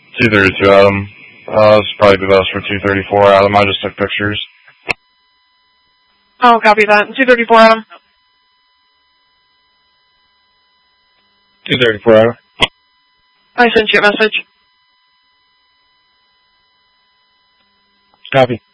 232, Adam. This is probably the best for 234, Adam. I just took pictures. Oh, copy that. 234, Adam. 234, Adam. I sent you a message. Copy.